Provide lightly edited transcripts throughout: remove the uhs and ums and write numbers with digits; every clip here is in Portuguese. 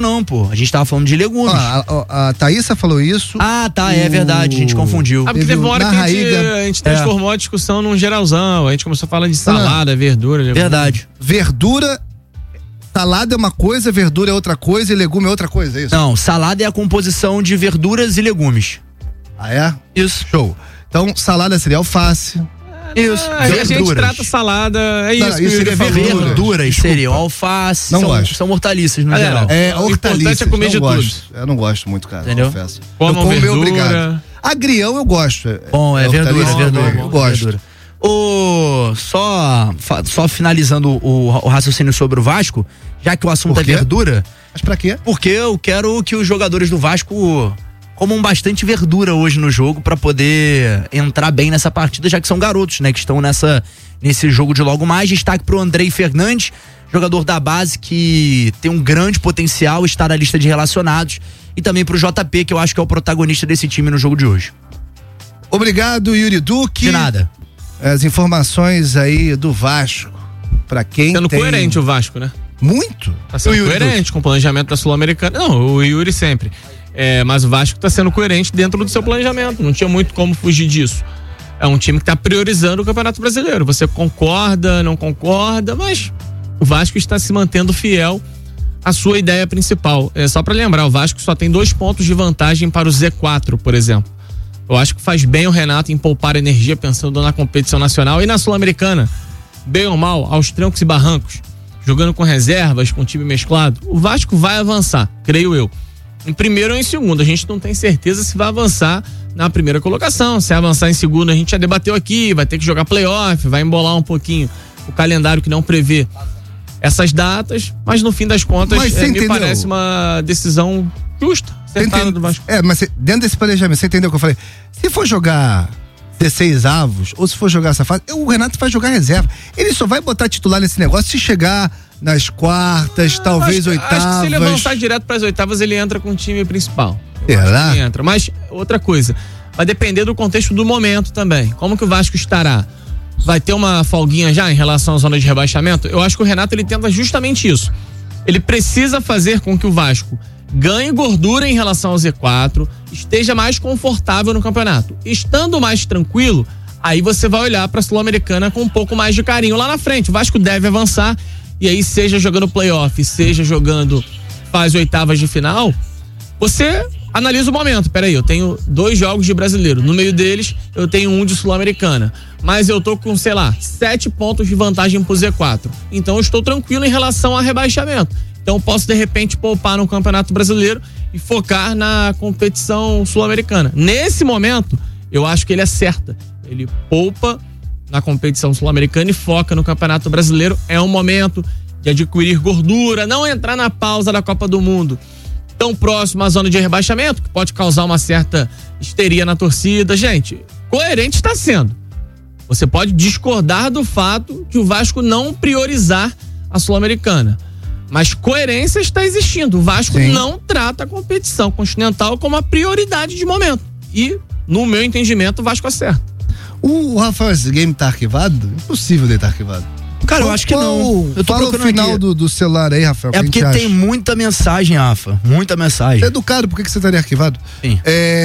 não, pô. A gente tava falando de legumes. A Thaísa falou isso. Ah, tá, é verdade, a gente confundiu. Porque teve uma hora que a gente transformou a discussão num geralzão. A gente começou a falar de salada, verdura. Legume. Verdade. Verdura, salada é uma coisa, verdura é outra coisa e legume é outra coisa, é isso? Não, salada é a composição de verduras e legumes. Ah, é? Isso. Show. Então, salada seria alface. Isso. A gente trata salada, isso seria verduras seriam alface. Não gosto. São hortaliças no geral. O importante é comer de tudo. Eu não gosto muito, cara. Entendeu? Confesso. Como verdura. Obrigado. Agrião eu gosto. Bom, é verdura. Eu gosto. Só finalizando o raciocínio sobre o Vasco, já que o assunto é verdura. Mas pra quê? Porque eu quero que os jogadores do Vasco comam bastante verdura hoje no jogo pra poder entrar bem nessa partida, já que são garotos, né, que estão nesse jogo de logo mais. Destaque pro Andrei Fernandes, jogador da base que tem um grande potencial, está na lista de relacionados, e também pro JP, que eu acho que é o protagonista desse time no jogo de hoje. Obrigado, Yuri Duque. De nada. As informações aí do Vasco, pra quem sendo coerente o Vasco, né? Muito. Tá sendo coerente com o planejamento da Sul-Americana. Não, o Yuri sempre. Mas o Vasco tá sendo coerente dentro do seu planejamento. Não tinha muito como fugir disso. É um time que tá priorizando o Campeonato Brasileiro. Você concorda, não concorda, mas o Vasco está se mantendo fiel à sua ideia principal. Só pra lembrar, o Vasco só tem 2 pontos de vantagem para o Z4, por exemplo. Eu acho que faz bem o Renato em poupar energia pensando na competição nacional e na Sul-Americana. Bem ou mal, aos trancos e barrancos, jogando com reservas, com time mesclado, o Vasco vai avançar, creio eu. Em primeiro ou em segundo, a gente não tem certeza se vai avançar na primeira colocação. Se avançar em segundo, a gente já debateu aqui, vai ter que jogar playoff, vai embolar um pouquinho o calendário que não prevê essas datas, mas no fim das contas me parece uma decisão justa, acertada do Vasco. Mas dentro desse planejamento, você entendeu o que eu falei? Se for jogar 16 avos, ou se for jogar essa fase, o Renato vai jogar reserva. Ele só vai botar titular nesse negócio se chegar nas quartas, talvez oitavas. Acho que se ele avançar direto para as oitavas, ele entra com o time principal. Será? Ele entra. Mas outra coisa, vai depender do contexto do momento também. Como que o Vasco estará? Vai ter uma folguinha já em relação à zona de rebaixamento? Eu acho que o Renato ele tenta justamente isso. Ele precisa fazer com que o Vasco ganhe gordura em relação ao Z4, esteja mais confortável no campeonato. Estando mais tranquilo, aí você vai olhar para a Sul-Americana com um pouco mais de carinho lá na frente. O Vasco deve avançar, e aí seja jogando playoff, seja jogando fase oitavas de final, você analisa o momento. Peraí, eu tenho 2 jogos de brasileiro, no meio deles eu tenho 1 de Sul-Americana, mas eu tô com, 7 pontos de vantagem pro Z4, então eu estou tranquilo em relação a rebaixamento. Então posso de repente poupar no Campeonato Brasileiro e focar na competição sul-americana. Nesse momento, eu acho que ele acerta. Ele poupa na competição sul-americana e foca no Campeonato Brasileiro. É um momento de adquirir gordura, não entrar na pausa da Copa do Mundo tão próximo à zona de rebaixamento, que pode causar uma certa histeria na torcida. Gente, coerente está sendo. Você pode discordar do fato de o Vasco não priorizar a Sul-Americana, mas coerência está existindo. O Vasco não trata a competição continental como a prioridade de momento. E, no meu entendimento, o Vasco acerta. O Rafael, esse game tá arquivado? Impossível ele tá arquivado. Cara, eu acho que não. Eu tô fala o final do celular aí, Rafael. É porque tem muita mensagem, Rafa. Muita mensagem. Você é educado, por que você estaria arquivado? Sim.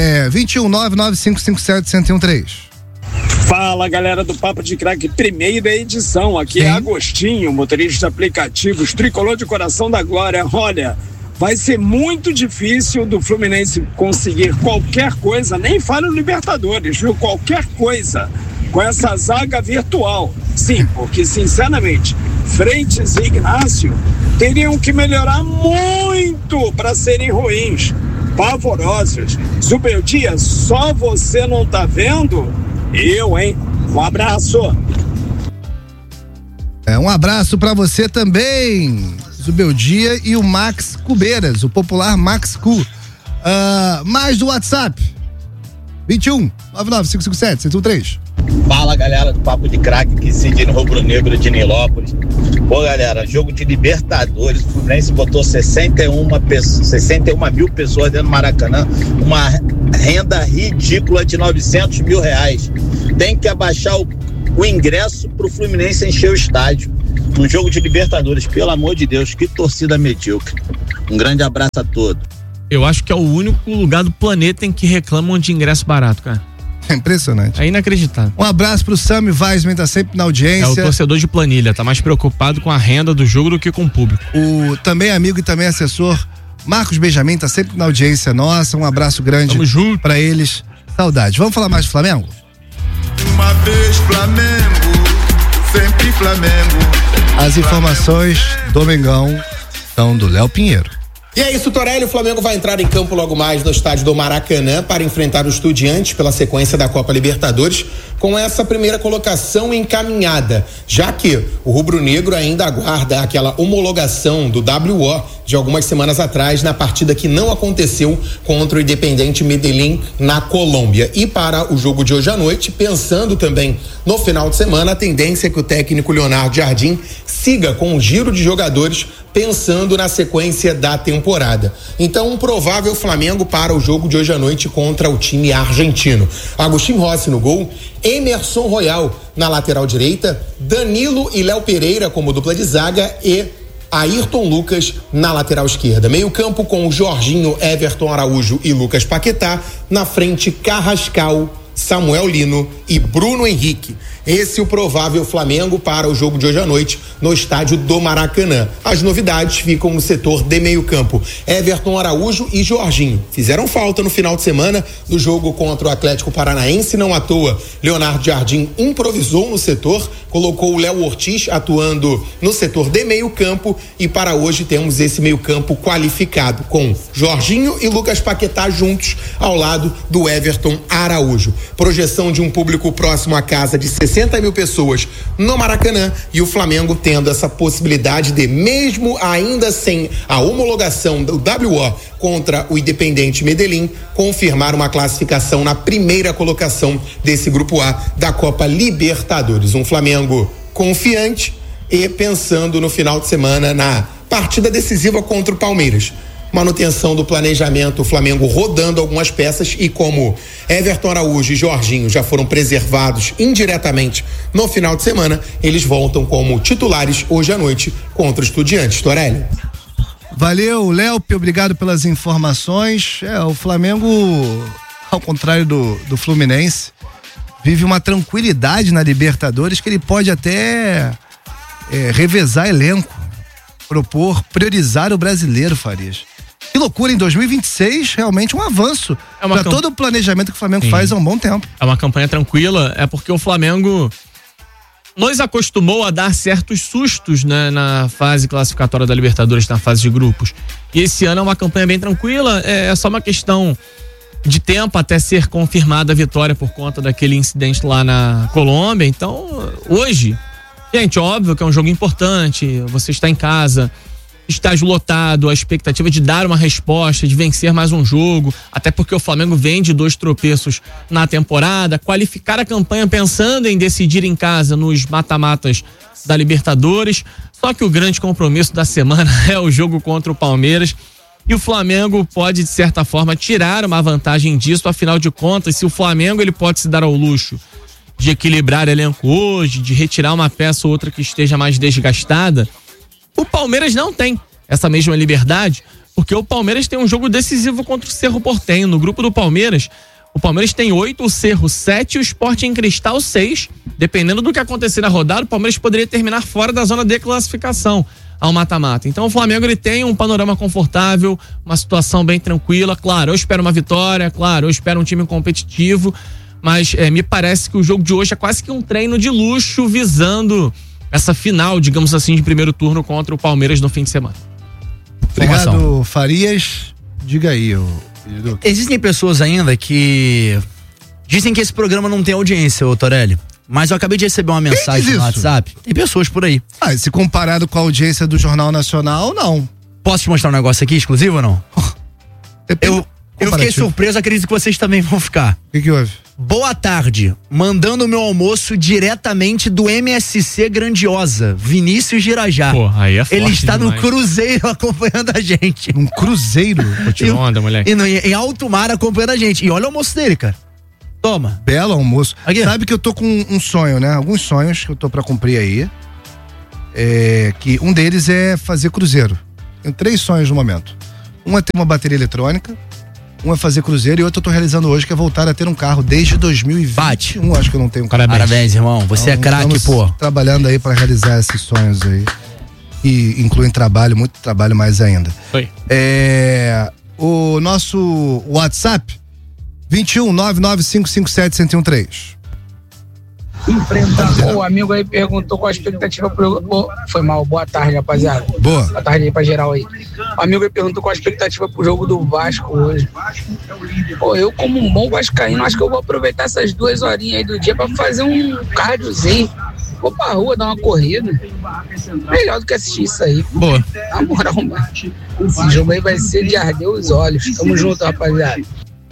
21995571013. Fala, galera do Papo de Craque, primeira edição. Aqui é Agostinho, motorista de aplicativos, tricolor de coração da glória. Olha, vai ser muito difícil do Fluminense conseguir qualquer coisa, nem fala no Libertadores, viu? Qualquer coisa com essa zaga virtual. Sim, porque, sinceramente, Frentes e Ignácio teriam que melhorar muito para serem ruins, pavorosos. Zubeldia, só você não tá vendo? Eu, hein? Um abraço. Um abraço pra você também, Zubeldia e o Max Cubeiras, o popular Max Cu. Mais do WhatsApp, 21 99557-113. Fala, galera do Papo de Craque, aqui Cidinho Rubro Negro de Nilópolis. Pô, galera, jogo de Libertadores, o Fluminense botou 61 mil pessoas dentro do Maracanã, uma renda ridícula de R$900 mil. Tem que abaixar o ingresso pro Fluminense encher o estádio. No jogo de Libertadores, pelo amor de Deus, que torcida medíocre. Um grande abraço a todos. Eu acho que é o único lugar do planeta em que reclamam de ingresso barato, cara. É impressionante. É inacreditável. Um abraço pro Sami Weisman, tá sempre na audiência. É o torcedor de planilha, tá mais preocupado com a renda do jogo do que com o público. O também amigo e também assessor Marcos Benjamin tá sempre na audiência nossa. Um abraço grande pra eles. Saudade. Vamos falar mais do Flamengo? Uma vez Flamengo, sempre Flamengo. As informações do Mengão são do Léo Pinheiro. E é isso, Torelli. O Flamengo vai entrar em campo logo mais no estádio do Maracanã para enfrentar o Estudiantes pela sequência da Copa Libertadores, com essa primeira colocação encaminhada, já que o rubro-negro ainda aguarda aquela homologação do WO de algumas semanas atrás na partida que não aconteceu contra o Independiente Medellín na Colômbia. E para o jogo de hoje à noite, pensando também no final de semana, a tendência é que o técnico Leonardo Jardim siga com um giro de jogadores pensando na sequência da temporada. Então, um provável Flamengo para o jogo de hoje à noite contra o time argentino. Agustín Rossi no gol, Emerson Royal na lateral direita, Danilo e Léo Pereira como dupla de zaga e Ayrton Lucas na lateral esquerda. Meio campo com Jorginho, Everton Araújo e Lucas Paquetá. Na frente, Carrascal, Samuel Lino e Bruno Henrique. Esse é o provável Flamengo para o jogo de hoje à noite no estádio do Maracanã. As novidades ficam no setor de meio campo. Everton Araújo e Jorginho fizeram falta no final de semana no jogo contra o Atlético Paranaense. Não à toa, Leonardo Jardim improvisou no setor, colocou o Léo Ortiz atuando no setor de meio campo e para hoje temos esse meio campo qualificado com Jorginho e Lucas Paquetá juntos ao lado do Everton Araújo. Projeção de um público próximo à casa de 60 mil pessoas no Maracanã e o Flamengo tendo essa possibilidade de, mesmo ainda sem a homologação do WO contra o Independiente Medellín, confirmar uma classificação na primeira colocação desse grupo A da Copa Libertadores. Um Flamengo confiante e pensando no final de semana na partida decisiva contra o Palmeiras. Manutenção do planejamento, o Flamengo rodando algumas peças e como Everton Araújo e Jorginho já foram preservados indiretamente no final de semana, eles voltam como titulares hoje à noite contra o Estudiantes. Torelli. Valeu, Léo, obrigado pelas informações. O Flamengo, ao contrário do Fluminense, vive uma tranquilidade na Libertadores que ele pode até revezar elenco, priorizar o brasileiro, Farias. Que loucura, em 2026, realmente um avanço para todo o planejamento que o Flamengo faz há um bom tempo. É uma campanha tranquila, é porque o Flamengo nos acostumou a dar certos sustos, né, na fase classificatória da Libertadores, na fase de grupos. E esse ano é uma campanha bem tranquila, é só uma questão de tempo até ser confirmada a vitória por conta daquele incidente lá na Colômbia. Então, hoje, gente, óbvio que é um jogo importante, você está em casa, estádio lotado, a expectativa de dar uma resposta, de vencer mais um jogo, até porque o Flamengo vem de 2 tropeços na temporada, qualificar a campanha pensando em decidir em casa nos mata-matas da Libertadores, só que o grande compromisso da semana é o jogo contra o Palmeiras e o Flamengo pode, de certa forma, tirar uma vantagem disso, afinal de contas, se o Flamengo ele pode se dar ao luxo de equilibrar elenco hoje, de retirar uma peça ou outra que esteja mais desgastada, o Palmeiras não tem essa mesma liberdade, porque o Palmeiras tem um jogo decisivo contra o Cerro Porteño. No grupo do Palmeiras, o Palmeiras tem 8, o Cerro 7 e o Sporting Cristal 6. Dependendo do que acontecer na rodada, o Palmeiras poderia terminar fora da zona de classificação ao mata-mata. Então o Flamengo ele tem um panorama confortável, uma situação bem tranquila. Claro, eu espero uma vitória, claro, eu espero um time competitivo, mas me parece que o jogo de hoje é quase que um treino de luxo visando essa final, digamos assim, de primeiro turno contra o Palmeiras no fim de semana. Obrigado, Farias. Diga aí, Existem pessoas ainda que dizem que esse programa não tem audiência, ô Torelli. Mas eu acabei de receber uma mensagem no WhatsApp. Tem pessoas por aí. Se comparado com a audiência do Jornal Nacional, não. Posso te mostrar um negócio aqui exclusivo ou não? Eu fiquei surpreso, acredito que vocês também vão ficar. O que houve? Boa tarde, mandando meu almoço diretamente do MSC Grandiosa, Vinícius Girajá. Pô, aí é forte. Ele está demais. no cruzeiro acompanhando a gente. Num cruzeiro? Tirou onda, moleque. Em alto mar acompanhando a gente. E olha o almoço dele, cara. Toma. Belo almoço. Aqui. Sabe que eu tô com um sonho, né? Alguns sonhos que eu tô pra cumprir aí. que um deles é fazer cruzeiro. Tenho 3 sonhos no momento. Um é ter uma bateria eletrônica, um é fazer cruzeiro e outro eu tô realizando hoje, que é voltar a ter um carro desde 2021. Acho que eu não tenho um carro. Parabéns, irmão. Você então, é craque, pô. Trabalhando aí para realizar esses sonhos aí. E incluem trabalho, muito trabalho mais ainda. Oi. O nosso WhatsApp 21 99557-1013. O amigo aí perguntou qual a expectativa pro... Foi mal, boa tarde, rapaziada. Boa tarde aí pra geral aí. O amigo aí perguntou qual a expectativa pro jogo do Vasco hoje. Pô, eu como um bom vascaíno, acho que eu vou aproveitar essas 2 horinhas aí do dia pra fazer um cardiozinho. Vou pra rua dar uma corrida. Melhor do que assistir isso aí. Boa. Na moral, mano. Esse jogo aí vai ser de arder os olhos. Tamo junto, rapaziada.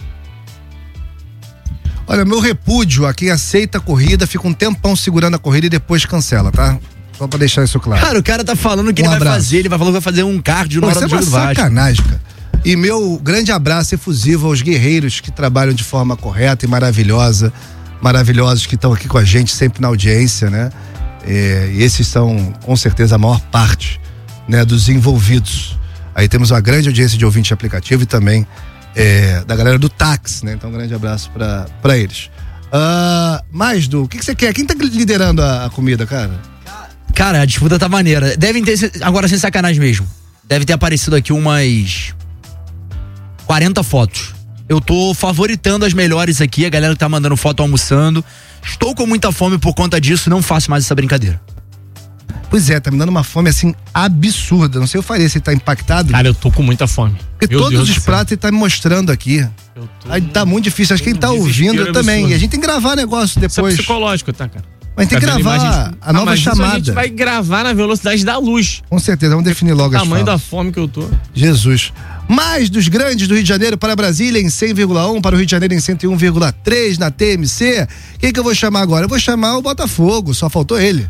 Olha, meu repúdio a quem aceita a corrida, fica um tempão segurando a corrida e depois cancela, tá? Só pra deixar isso claro. Cara, o cara tá falando que ele vai fazer, ele vai falar que vai fazer um cardio na hora do jogo do Vasco. Sacanagem, cara. E meu grande abraço efusivo aos guerreiros que trabalham de forma correta e maravilhosa, maravilhosos que estão aqui com a gente sempre na audiência, né? E esses são, com certeza, a maior parte, né, dos envolvidos. Aí temos uma grande audiência de ouvinte de aplicativo e também da galera do táxi, né? Então um grande abraço pra eles. Mais o que você quer? Quem tá liderando a comida, cara? Cara, a disputa tá maneira. Devem ter, agora sem sacanagem mesmo, deve ter aparecido aqui umas 40 fotos. Eu tô favoritando as melhores aqui, a galera que tá mandando foto almoçando. Estou com muita fome por conta disso, não faço mais essa brincadeira. Pois é, tá me dando uma fome assim absurda. Não sei o Faria, se ele tá impactado. Cara, eu tô com muita fome. Porque todos os pratos ele tá me mostrando aqui. Aí tá muito difícil. Acho que quem tá ouvindo também. E a gente tem que gravar negócio depois. Isso é psicológico, tá, cara? Mas tem que gravar a nova chamada. A gente vai gravar na velocidade da luz. Com certeza, vamos definir logo as falas. O tamanho da fome que eu tô. Jesus. Mais dos grandes do Rio de Janeiro para Brasília em 100,1, para o Rio de Janeiro em 101,3 na TMC. Quem que eu vou chamar agora? Eu vou chamar o Botafogo, só faltou ele.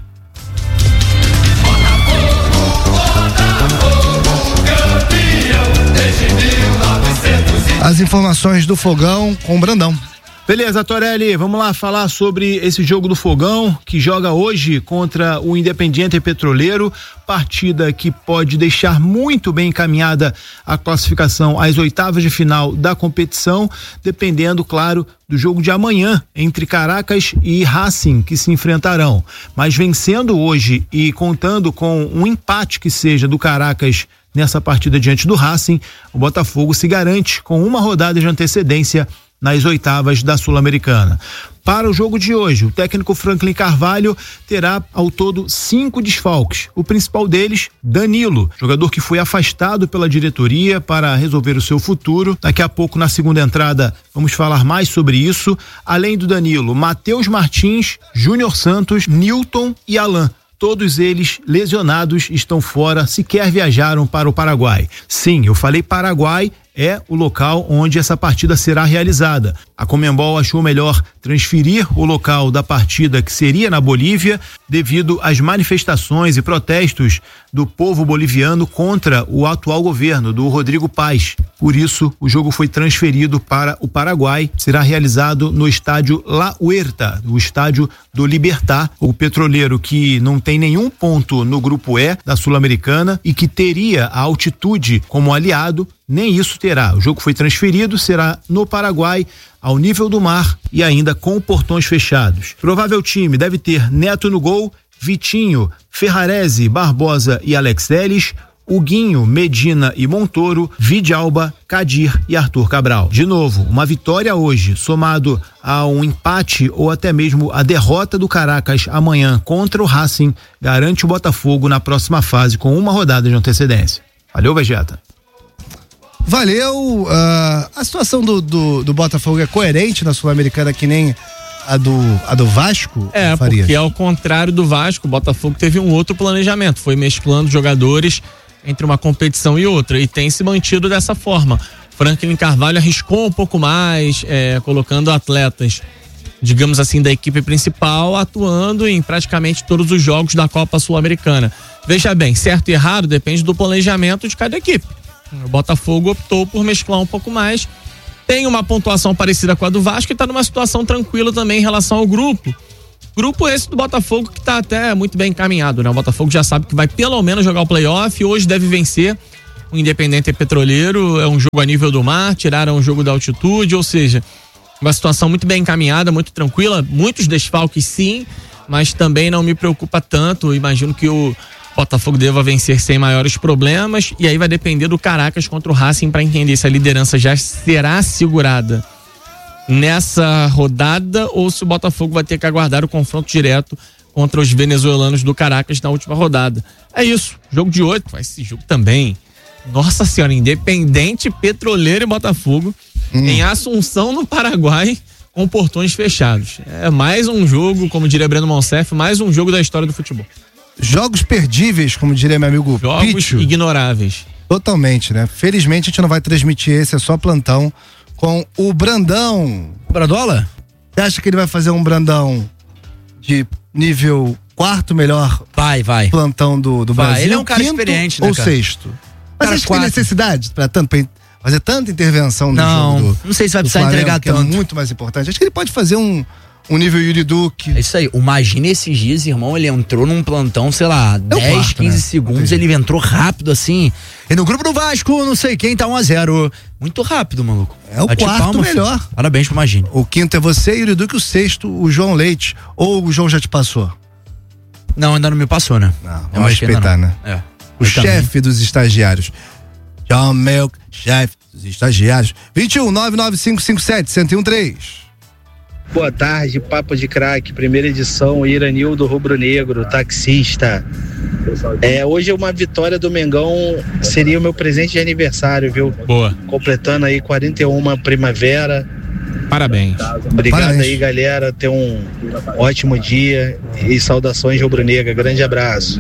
As informações do Fogão com o Brandão. Beleza, Torelli, vamos lá falar sobre esse jogo do Fogão, que joga hoje contra o Independiente Petroleiro, partida que pode deixar muito bem encaminhada a classificação às 8ª de final da competição, dependendo, claro, do jogo de amanhã entre Caracas e Racing, que se enfrentarão. Mas vencendo hoje e contando com um empate que seja do Caracas nessa partida diante do Racing, o Botafogo se garante com uma rodada de antecedência nas 8ª da Sul-Americana. Para o jogo de hoje, o técnico Franklin Carvalho terá ao todo 5 desfalques. O principal deles, Danilo, jogador que foi afastado pela diretoria para resolver o seu futuro. Daqui a pouco, na segunda entrada, vamos falar mais sobre isso. Além do Danilo, Matheus Martins, Júnior Santos, Nilton e Alan. Todos eles lesionados, estão fora, sequer viajaram para o Paraguai. Sim, eu falei Paraguai, é o local onde essa partida será realizada. A Conmebol achou melhor transferir o local da partida, que seria na Bolívia, devido às manifestações e protestos do povo boliviano contra o atual governo do Rodrigo Paz. Por isso, o jogo foi transferido para o Paraguai, será realizado no estádio La Huerta, o estádio do Libertad, o petroleiro que não tem nenhum ponto no grupo E da Sul-Americana e que teria a altitude como aliado, nem isso terá. O jogo foi transferido, será no Paraguai, ao nível do mar e ainda com portões fechados. Provável time deve ter Neto no gol, Vitinho, Ferrarese, Barbosa e Alex Telles, Huguinho, Medina e Montoro, Vidalba, Kadir e Arthur Cabral. De novo, uma vitória hoje, somado a um empate ou até mesmo a derrota do Caracas amanhã contra o Racing, garante o Botafogo na próxima fase com uma rodada de antecedência. Valeu, Vegeta. Valeu. A situação do Botafogo é coerente na Sul-Americana que nem a do Vasco? Farias? Porque ao contrário do Vasco, o Botafogo teve um outro planejamento, foi mesclando jogadores entre uma competição e outra e tem se mantido dessa forma. Franklin Carvalho arriscou um pouco mais, colocando atletas, digamos assim, da equipe principal atuando em praticamente todos os jogos da Copa Sul-Americana. Veja bem, certo e errado depende do planejamento de cada equipe. O Botafogo optou por mesclar um pouco mais, tem uma pontuação parecida com a do Vasco e está numa situação tranquila também em relação ao grupo. Grupo esse do Botafogo que tá até muito bem encaminhado, né? O Botafogo já sabe que vai pelo menos jogar o playoff, hoje deve vencer o Independente Petroleiro, é um jogo a nível do mar, tiraram o jogo da altitude, ou seja, uma situação muito bem encaminhada, muito tranquila, muitos desfalques sim, mas também não me preocupa tanto, imagino que o Botafogo deva vencer sem maiores problemas, e aí vai depender do Caracas contra o Racing para entender se a liderança já será segurada nessa rodada ou se o Botafogo vai ter que aguardar o confronto direto contra os venezuelanos do Caracas na última rodada. É isso, jogo de 8, esse jogo também, nossa senhora, Independente, Petroleiro e Botafogo em Assunção, no Paraguai, com portões fechados. É mais um jogo, como diria Breno Monsef, mais um jogo da história do futebol. Jogos perdíveis, como diria meu amigo Jogos Picho. Ignoráveis. Totalmente, né? Felizmente a gente não vai transmitir esse, é só plantão com o Brandão. Bradola? Você acha que ele vai fazer um Brandão de nível 4º melhor Vai. plantão do Brasil? Ele é um cara 5º experiente, né, ou cara? 6º? Mas Cara, acho que tem 4º. necessidade pra fazer tanta intervenção no jogo Não sei se vai do precisar Flamengo, entregar que tanto. é muito mais importante. Acho que ele pode fazer um nível Yuri Duque. É isso aí. Imagina esses dias, irmão, ele entrou num plantão, sei lá, 10, quarto, 15 né? segundos, ele entrou rápido assim. E no grupo do Vasco, não sei quem, tá 1-0. Muito rápido, maluco. É o Bate quarto palma, melhor. filho. Parabéns pro Magine. O 5º é você, Yuri Duque, o 6º, o João Leite. Ou o João já te passou? Não, ainda não me passou, né? Não, Eu vamos acho que ainda respeitar, não. né? É. O Eu também. chefe dos estagiários. John Milk, chefe dos estagiários. 21-99557-1013. Boa tarde, Papo de Craque, primeira edição, Iranildo Rubro Negro, taxista. Hoje é uma vitória do Mengão, seria o meu presente de aniversário, viu? Boa. Completando aí 41 primavera. Parabéns. Obrigado Parabéns. aí, galera. Tenha um ótimo dia e saudações rubro-negra. Grande abraço.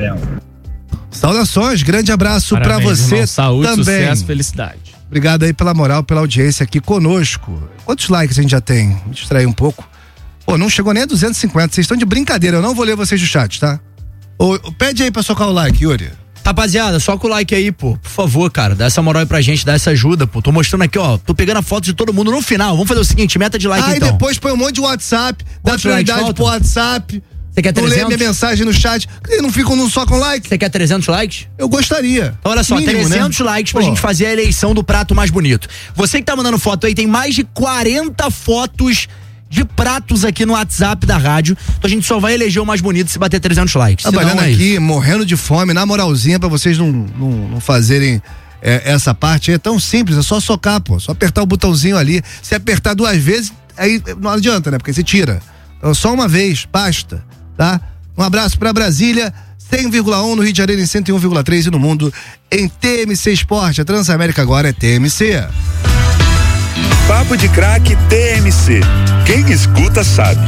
Saudações, grande abraço pra Parabéns, você irmão. Saúde, também. sucesso, felicidade. Obrigado aí pela moral, pela audiência aqui conosco. Quantos likes a gente já tem? Me distrair um pouco. Pô, não chegou nem a 250, vocês estão de brincadeira, eu não vou ler vocês do chat, tá? Pede aí pra socar o like, Yuri. Rapaziada, soca o like aí, pô. Por favor, cara, dá essa moral aí pra gente, dá essa ajuda, pô. Tô mostrando aqui, ó. Tô pegando a foto de todo mundo no final. Vamos fazer o seguinte, meta de like então. E depois põe um monte de WhatsApp, dá Quantos prioridade likes pro faltam? WhatsApp. Você quer Não lê 300? minha mensagem no chat. E não ficam só com like? Você quer 300 likes? Eu gostaria. Então, olha só, Mínimo, 300 né? likes pra Pô. gente fazer a eleição do prato mais bonito. Você que tá mandando foto aí, tem mais de 40 fotos de pratos aqui no WhatsApp da rádio. Então a gente só vai eleger o mais bonito se bater 300 likes. Trabalhando Senão é aqui, morrendo de fome, na moralzinha, pra vocês não fazerem essa parte. É tão simples, é só socar, pô. Só apertar o botãozinho ali. Se apertar 2 vezes, aí não adianta, né? Porque você tira. Então, só uma vez, basta, tá? Um abraço pra Brasília, 100,1 no Rio de Janeiro, em 101,3 e no mundo, em TMC Esporte. A Transamérica agora é TMC. Papo de Craque TMC. Quem escuta sabe.